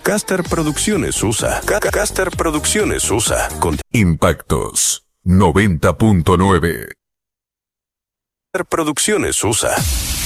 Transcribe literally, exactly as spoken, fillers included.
Caster Producciones U S A. Caster Producciones U S A. Con Impactos noventa punto nueve. Caster Producciones U S A.